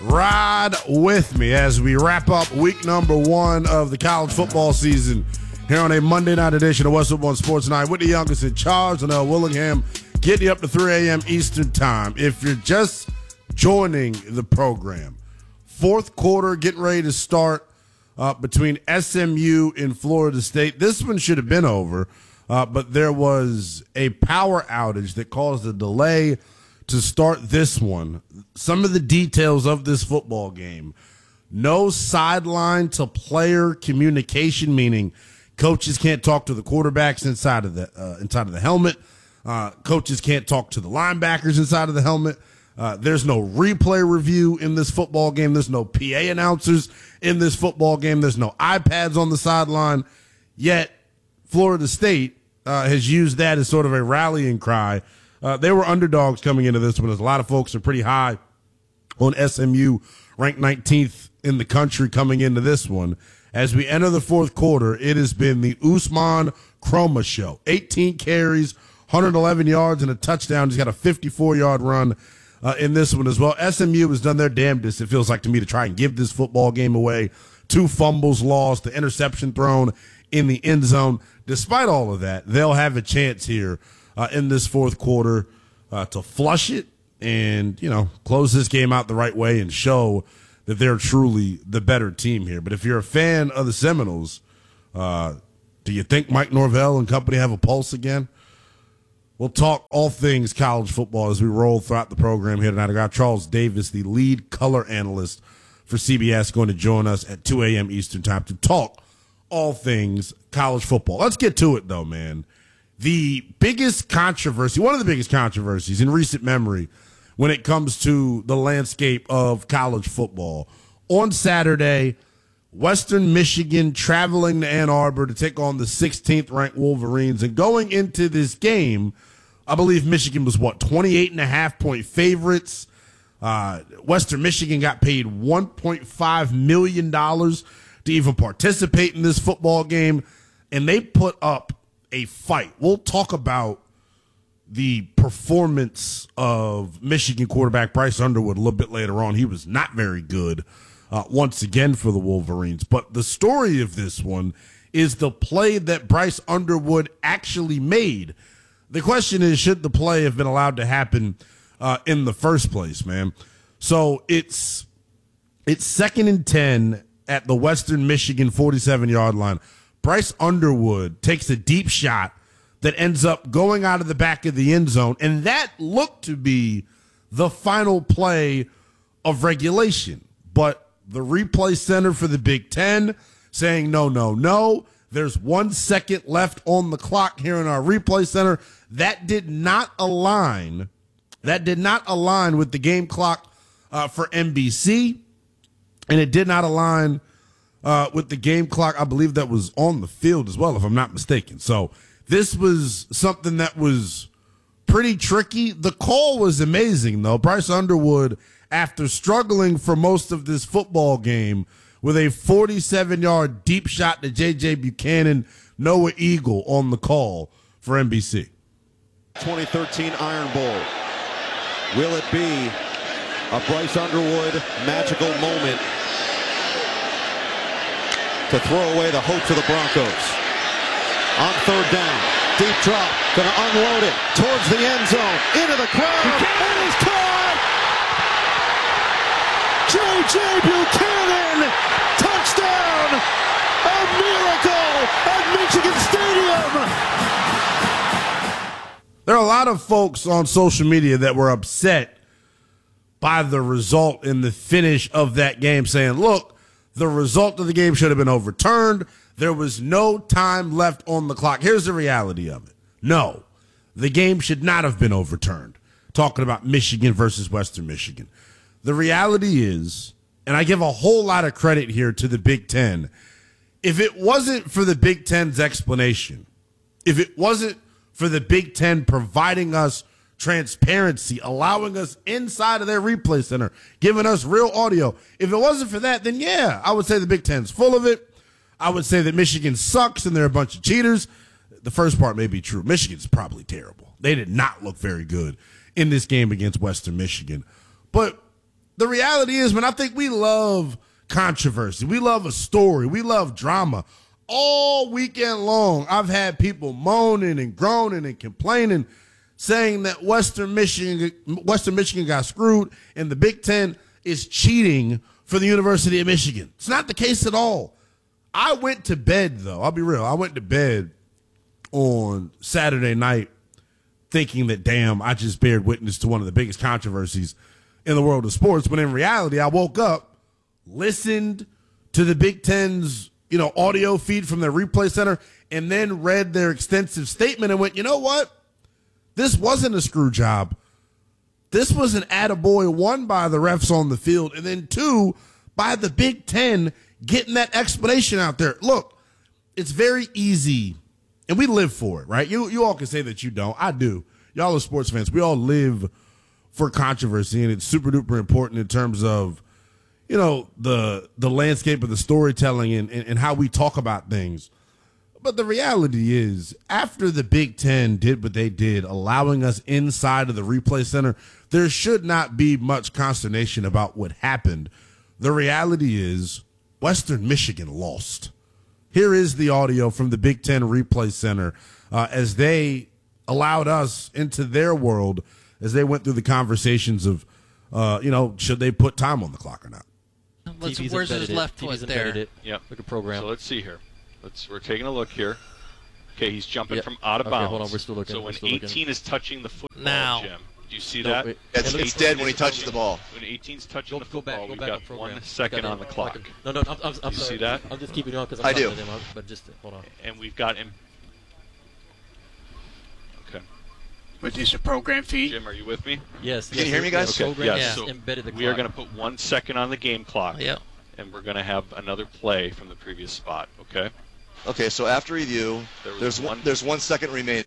Ride with me as we wrap up week number 1 of the college football season here on a Monday night edition of West Football Sports Night with the youngest in charge, Linnell Willingham, getting you up to 3 a.m. Eastern Time. If you're just joining the program, fourth quarter getting ready to start between SMU and Florida State. This one should have been over, but there was a power outage that caused a delay to start this one. Some of the details of this football game: no sideline to player communication, meaning coaches can't talk to the quarterbacks inside of the helmet. Coaches can't talk to the linebackers inside of the helmet. There's no replay review in this football game. There's no PA announcers in this football game. There's no iPads on the sideline. Yet Florida State has used that as sort of a rallying cry. They were underdogs coming into this one, as a lot of folks are pretty high on SMU, ranked 19th in the country coming into this one. As we enter the fourth quarter, it has been the Usman Chroma show. 18 carries, 111 yards, and a touchdown. He's got a 54-yard run in this one as well. SMU has done their damnedest, it feels like to me, to try and give this football game away. 2 fumbles lost, the interception thrown in the end zone. Despite all of that, they'll have a chance here in this fourth quarter to flush it and, close this game out the right way and show that they're truly the better team here. But if you're a fan of the Seminoles, do you think Mike Norvell and company have a pulse again? We'll talk all things college football as we roll throughout the program here tonight. I got Charles Davis, the lead color analyst for CBS, going to join us at 2 a.m. Eastern Time to talk all things college football. Let's get to it, though, man. The biggest controversy, one of the biggest controversies in recent memory when it comes to the landscape of college football. On Saturday, Western Michigan traveling to Ann Arbor to take on the 16th-ranked Wolverines. And going into this game, I believe Michigan was, 28.5-point favorites. Western Michigan got paid $1.5 million to even participate in this football game, and they put up a fight. We'll talk about the performance of Michigan quarterback Bryce Underwood a little bit later on. He was not very good once again for the Wolverines. But the story of this one is the play that Bryce Underwood actually made. The question is, should the play have been allowed to happen in the first place, man? So it's 2nd and 10 at the Western Michigan 47-yard line. Bryce Underwood takes a deep shot that ends up going out of the back of the end zone, and that looked to be the final play of regulation. But the replay center for the Big Ten saying, no, there's 1 second left on the clock here in our replay center. That did not align. That did not align with the game clock for NBC, and it did not align with the game clock, I believe, that was on the field as well, if I'm not mistaken. So this was something that was pretty tricky. The call was amazing, though. Bryce Underwood, after struggling for most of this football game with a 47-yard deep shot to J.J. Buchanan, Noah Eagle on the call for NBC. 2013 Iron Bowl. Will it be a Bryce Underwood magical moment to throw away the hopes of the Broncos? On 3rd down, deep drop, going to unload it towards the end zone, into the crowd, and he's caught! J.J. Buchanan, touchdown! A miracle at Michigan Stadium! There are a lot of folks on social media that were upset by the result in the finish of that game, saying, look, the result of the game should have been overturned. There was no time left on the clock. Here's the reality of it. No, the game should not have been overturned. Talking about Michigan versus Western Michigan. The reality is, and I give a whole lot of credit here to the Big Ten, if it wasn't for the Big Ten's explanation, if it wasn't for the Big Ten providing us transparency, allowing us inside of their replay center, giving us real audio. If it wasn't for that, then yeah, I would say the Big Ten's full of it. I would say that Michigan sucks and they're a bunch of cheaters. The first part may be true. Michigan's probably terrible. They did not look very good in this game against Western Michigan. But The reality is, man, I think we love controversy. We love a story. We love drama. All weekend long, I've had people moaning and groaning and complaining, saying that Western Michigan got screwed and the Big Ten is cheating for the University of Michigan. It's not the case at all. I went to bed, though. I'll be real. I went to bed on Saturday night thinking that, damn, I just bared witness to one of the biggest controversies in the world of sports. But in reality, I woke up, listened to the Big Ten's, audio feed from their replay center, and then read their extensive statement and went, you know what? This wasn't a screw job. This was an attaboy, one, by the refs on the field, and then two, by the Big Ten getting that explanation out there. Look, it's very easy, and we live for it, right? You all can say that you don't. I do. Y'all are sports fans. We all live for controversy, and it's super duper important in terms of, the landscape of the storytelling and how we talk about things. But the reality is, after the Big Ten did what they did, allowing us inside of the replay center, there should not be much consternation about what happened. The reality is, Western Michigan lost. Here is the audio from the Big Ten replay center as they allowed us into their world as they went through the conversations of, should they put time on the clock or not? Where's his left foot there? Yeah. Like a program. So let's see here. We're taking a look here. Okay, he's jumping from out of bounds. Hold on, we're still looking. So when 18 is touching the football, now, Jim, do you see that? It's dead when he touches the ball. When 18's touching the football, we've back got 1 second on the clock. No, I'm sorry. See that? I'm just keeping you on because I do. But just hold on. And we've got him. Okay. With this program feed? Jim, are you with me? Yes. Can you hear me, guys? Okay. Yes. So embedded the clock. We are going to put 1 second on the game clock. Yeah. And we're going to have another play from the previous spot. Okay. Okay, so after review, there's 1 second remaining.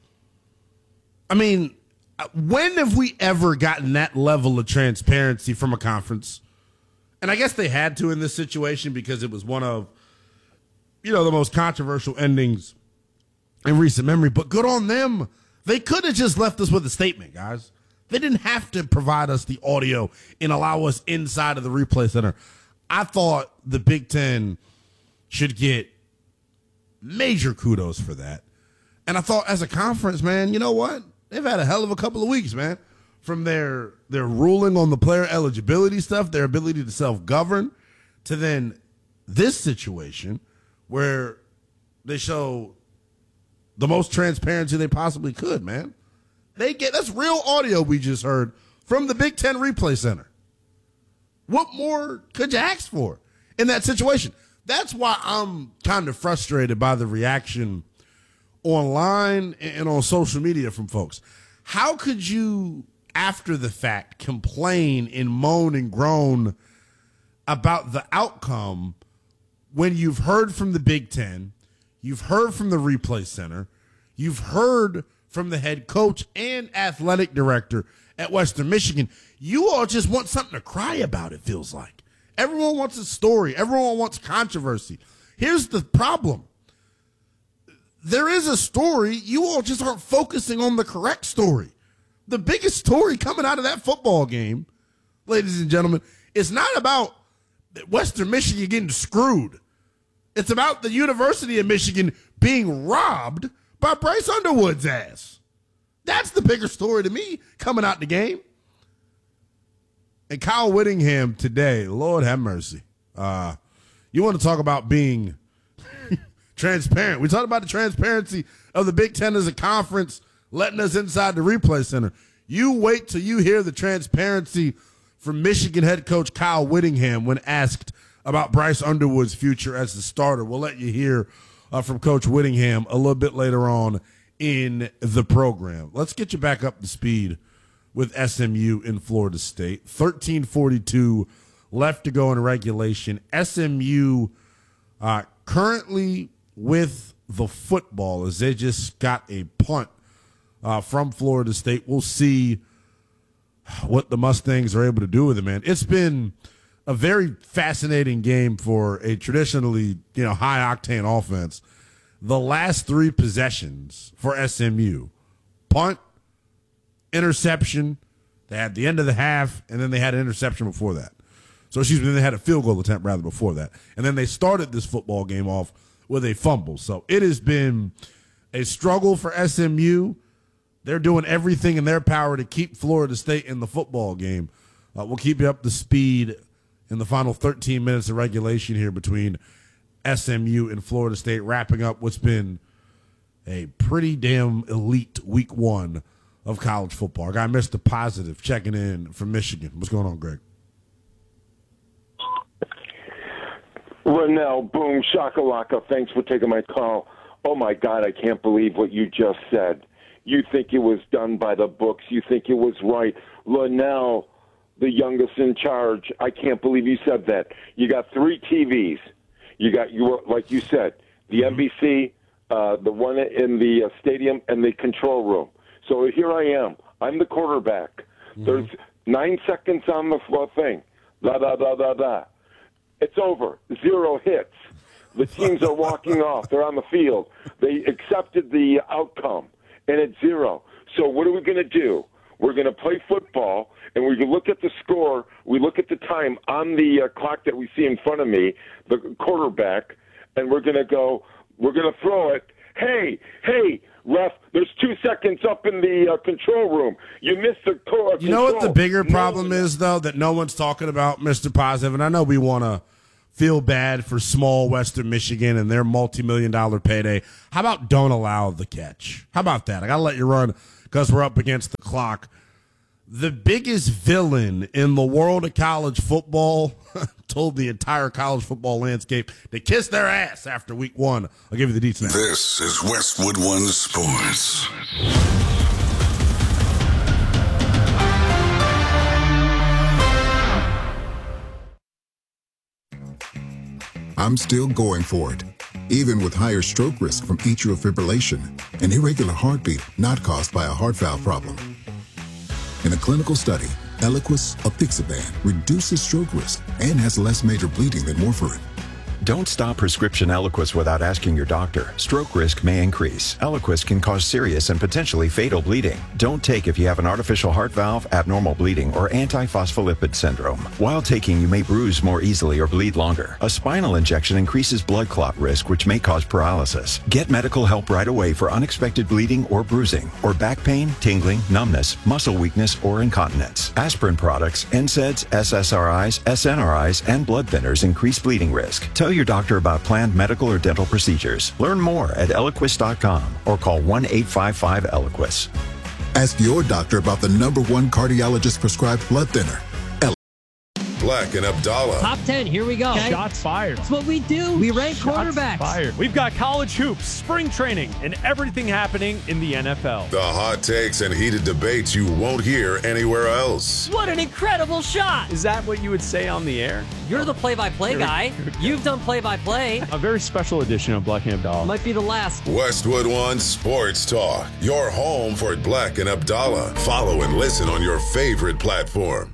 I mean, when have we ever gotten that level of transparency from a conference? And I guess they had to in this situation because it was one of, the most controversial endings in recent memory. But good on them. They could have just left us with a statement, guys. They didn't have to provide us the audio and allow us inside of the replay center. I thought the Big Ten should get major kudos for that. And I thought as a conference, man, you know what? They've had a hell of a couple of weeks, man. From their ruling on the player eligibility stuff, their ability to self-govern, to then this situation where they show the most transparency they possibly could, man. That's real audio we just heard from the Big Ten Replay Center. What more could you ask for in that situation? That's why I'm kind of frustrated by the reaction online and on social media from folks. How could you, after the fact, complain and moan and groan about the outcome when you've heard from the Big Ten, you've heard from the Replay Center, you've heard from the head coach and athletic director at Western Michigan? You all just want something to cry about, it feels like. Everyone wants a story. Everyone wants controversy. Here's the problem. There is a story. You all just aren't focusing on the correct story. The biggest story coming out of that football game, ladies and gentlemen, is not about Western Michigan getting screwed. It's about the University of Michigan being robbed by Bryce Underwood's ass. That's the bigger story to me coming out the game. And Kyle Whittingham today, Lord have mercy. You want to talk about being transparent. We talked about the transparency of the Big Ten as a conference, letting us inside the replay center. You wait till you hear the transparency from Michigan head coach Kyle Whittingham when asked about Bryce Underwood's future as the starter. We'll let you hear from Coach Whittingham a little bit later on in the program. Let's get you back up to speed with SMU in Florida State. 13:42 left to go in regulation. SMU currently with the football as they just got a punt from Florida State. We'll see what the Mustangs are able to do with it, man. It's been a very fascinating game for a traditionally, high-octane offense. The last 3 possessions for SMU, punt, interception, They had the end of the half, and then they had an interception before that. So, they had a field goal attempt rather before that. And then they started this football game off with a fumble. So it has been a struggle for SMU. They're doing everything in their power to keep Florida State in the football game. We'll keep you up to speed in the final 13 minutes of regulation here between SMU and Florida State, wrapping up what's been a pretty damn elite week one of college football. Our guy Mr. Positive checking in from Michigan. What's going on, Greg? Rennell, boom, shakalaka, thanks for taking my call. Oh, my God, I can't believe what you just said. You think it was done by the books. You think it was right. Rennell, the youngest in charge, I can't believe you said that. You got 3 TVs. Like you said, the NBC, the one in the stadium, and the control room. So here I am. I'm the quarterback. Mm-hmm. There's 9 seconds on the thing. Da, da, da, da, da. It's over. 0 hits. The teams are walking off. They're on the field. They accepted the outcome, and it's 0. So what are we going to do? We're going to play football, and we look at the score. We look at the time on the clock that we see in front of me, the quarterback, and we're going to throw it. Hey, ref, there's 2 seconds up in the control room. You missed the control. You know what the bigger problem is, though, that no one's talking about, Mr. Positive, and I know we want to feel bad for small Western Michigan and their multi-million-dollar payday. How about don't allow the catch? How about that? I got to let you run because we're up against the clock. The biggest villain in the world of college football told the entire college football landscape to kiss their ass after week one. I'll give you the deets now. This is Westwood One Sports. I'm still going for it, even with higher stroke risk from atrial fibrillation, an irregular heartbeat not caused by a heart valve problem. In a clinical study, Eliquis apixaban reduces stroke risk and has less major bleeding than warfarin. Don't stop prescription Eliquis without asking your doctor. Stroke risk may increase. Eliquis can cause serious and potentially fatal bleeding. Don't take if you have an artificial heart valve, abnormal bleeding, or antiphospholipid syndrome. While taking, you may bruise more easily or bleed longer. A spinal injection increases blood clot risk, which may cause paralysis. Get medical help right away for unexpected bleeding or bruising, or back pain, tingling, numbness, muscle weakness, or incontinence. Aspirin products, NSAIDs, SSRIs, SNRIs, and blood thinners increase bleeding risk. Tell your doctor about planned medical or dental procedures. Learn more at Eliquis.com or call 1-855-ELIQUIS. Ask your doctor about the #1 cardiologist prescribed blood thinner. Black and Abdallah. Top 10, here we go. Okay. Shots fired. That's what we do. We rank quarterbacks. Fired. We've got college hoops, spring training, and everything happening in the NFL. The hot takes and heated debates you won't hear anywhere else. What an incredible shot. Is that what you would say on the air? You're the play-by-play guy. You've done play-by-play. A very special edition of Black and Abdallah. Might be the last. Westwood One Sports Talk. Your home for Black and Abdallah. Follow and listen on your favorite platform.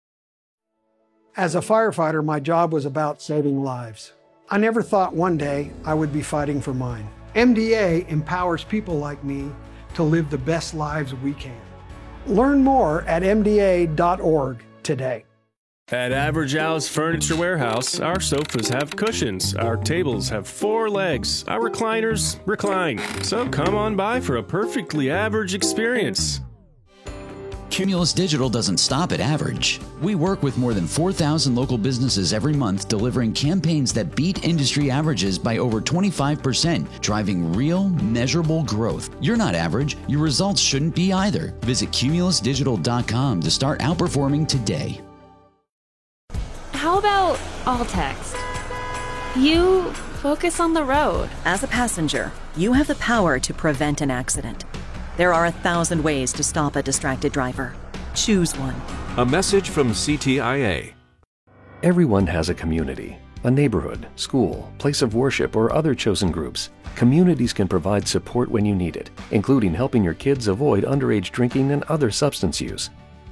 As a firefighter, my job was about saving lives. I never thought one day I would be fighting for mine. MDA empowers people like me to live the best lives we can. Learn more at MDA.org today. At Average Al's Furniture Warehouse, our sofas have cushions, our tables have 4 legs, our recliners recline. So come on by for a perfectly average experience. Cumulus Digital doesn't stop at average. We work with more than 4,000 local businesses every month, delivering campaigns that beat industry averages by over 25%, driving real, measurable growth. You're not average. Your results shouldn't be either. Visit cumulusdigital.com to start outperforming today. How about all text? You focus on the road. As a passenger, you have the power to prevent an accident. There are 1,000 ways to stop a distracted driver. Choose one. A message from CTIA. Everyone has a community, a neighborhood, school, place of worship, or other chosen groups. Communities can provide support when you need it, including helping your kids avoid underage drinking and other substance use.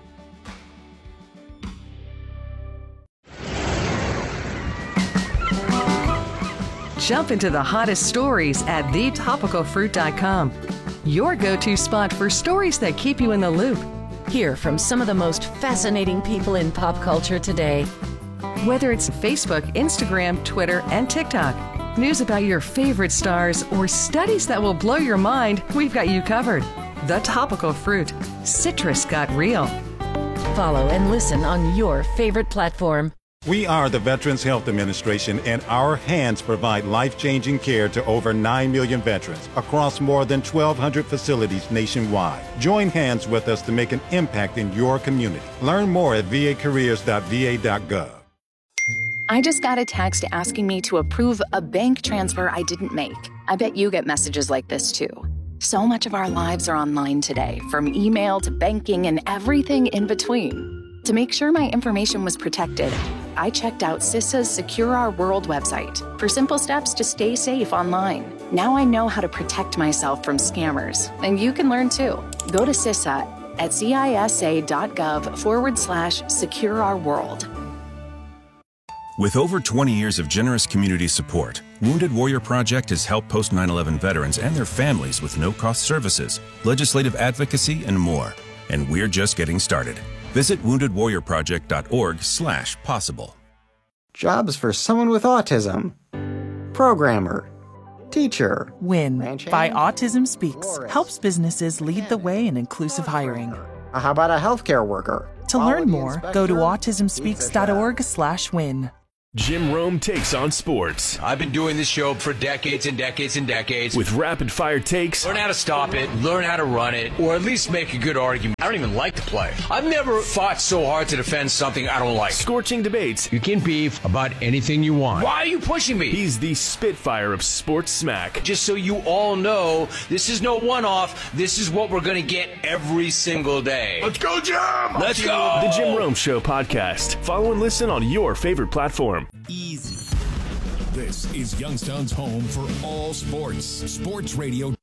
Jump into the hottest stories at thetopicalfruit.com. Your go-to spot for stories that keep you in the loop. Hear from some of the most fascinating people in pop culture today. Whether it's Facebook, Instagram, Twitter, and TikTok, news about your favorite stars, or studies that will blow your mind, we've got you covered. The Topical Fruit. Citrus got real. Follow and listen on your favorite platform. We are the Veterans Health Administration, and our hands provide life-changing care to over 9 million veterans across more than 1,200 facilities nationwide. Join hands with us to make an impact in your community. Learn more at vacareers.va.gov. I just got a text asking me to approve a bank transfer I didn't make. I bet you get messages like this too. So much of our lives are online today, from email to banking and everything in between. To make sure my information was protected, I checked out CISA's Secure Our World website for simple steps to stay safe online. Now I know how to protect myself from scammers, and you can learn too. Go to CISA at cisa.gov/secure-our-world. With over 20 years of generous community support, Wounded Warrior Project has helped post 9/11 veterans and their families with no-cost services, legislative advocacy, and more. And we're just getting started. Visit woundedwarriorproject.org/possible. Jobs for someone with autism. Programmer. Teacher. WIN by Autism Speaks helps businesses lead the way in inclusive hiring. How about a healthcare worker? To learn more, go to autismspeaks.org/win. Jim Rome takes on sports. I've been doing this show for decades and decades and decades. With rapid-fire takes. Learn how to stop it, learn how to run it, or at least make a good argument. I don't even like to play. I've never fought so hard to defend something I don't like. Scorching debates. You can beef about anything you want. Why are you pushing me? He's the Spitfire of sports smack. Just so you all know, this is no one-off. This is what we're going to get every single day. Let's go, Jim! Let's go! The Jim Rome Show podcast. Follow and listen on your favorite platform. Easy. This is Youngstown's home for all sports. Sports Radio